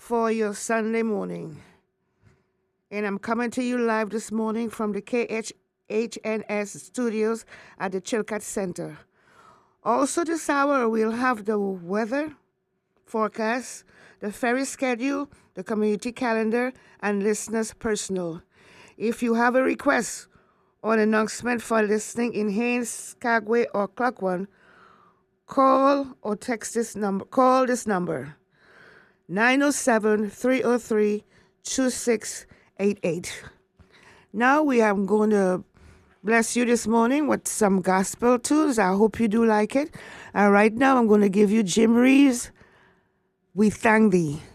for your Sunday morning. And I'm coming to you live this morning from the KHNS studios at the Chilkat Center. Also this hour, we'll have the weather forecast, the ferry schedule, the community calendar, and listeners' personal. If you have a request or an announcement for listening in Haines, Skagway, or Clockwan, call or text this number. Call this number, 907-303-2688. Now we are going to bless you this morning with some gospel tunes. I hope you do like it. Right now I'm going to give you Jim Reeves, We Thank Thee.